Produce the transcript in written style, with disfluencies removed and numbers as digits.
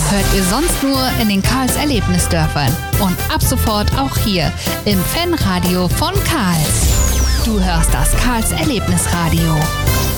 hört ihr sonst nur in den Karls Erlebnisdörfern. Und ab sofort auch hier im Fanradio von Karls. Du hörst das Karls Erlebnisradio.